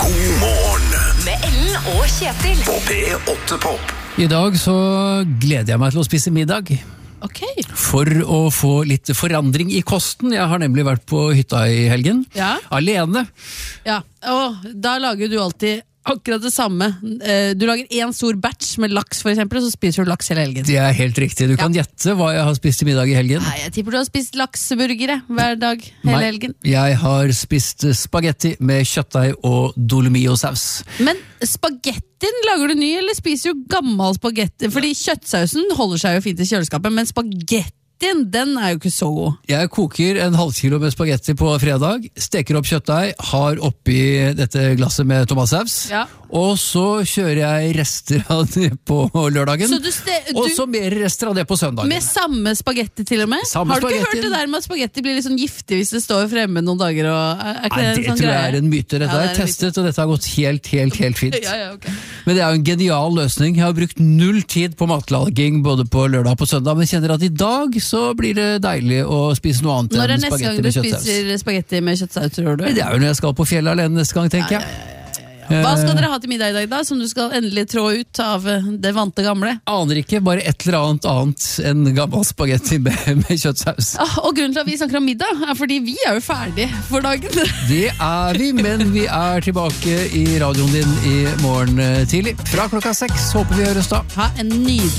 God morgen Med Ellen og Kjetil. på P8 Pop. I dag så gleder jeg meg til å spise middag. Ok. For å få litt forandring i kosten. Jeg har nemlig vært på hytta i helgen. Ja. Alene. Ja, og da lager du alltid akkurat det samme. Du lager en stor batch med laks for eksempel, og så spiser du laks hele helgen. Det er helt riktig. Du kan gjette hva jeg har spist til middag i helgen. Nei, jeg tipper du har spist lakseburgere hver dag hele Nei, helgen. jeg har spist spagetti med kjøttdeig og dolomio-saus. Men spagettien lager du ny, eller spiser du gammel spagetti? Fordi kjøttsausen holder seg jo fint i kjøleskapet, men spagettien, den er jo ikke så god. Jeg koker en halvkilo med spagetti på fredag, steker opp kjøttdeig, har oppi dette glasset med tomatsaus, Ja. og så kjører jeg rester av det på lørdagen, Så du og så mer rester av det på søndagen. med samme spagetti til og med? Samme Har du ikke spagetti. hørt det der med at spagetti blir litt sånn giftig hvis det står fremme noen dager? Og, er ikke Nei, det det en sånn tror jeg greie? er en myte. Dette Ja, har det jeg er en testet, og dette har gått helt fint. Ja, ok. Men det er jo en genial løsning. Jeg har brukt 0 tid på matlaging både på lørdag og på søndag, men kjenner at i dag så blir det deilig å spise noe annet Når er enn neste gang spagetti du med kjøttsaus. spiser spagetti med kjøttsaus, tror du? Det er jo når jeg skal på fjellet alene neste gang, tenker jeg. Hva skal dere ha til middag i dag da, som du skal endelig trå ut av det vante gamle? Aner ikke, bare et eller annet enn gammel spagetti med kjøttsaus. Og grunnen til at vi snakker om middag, er fordi vi er jo ferdig for dagen. Det er vi, men vi er tilbake i radioen din i morgen tidlig. Fra klokka 6 håper vi høres da. Ha en nydelig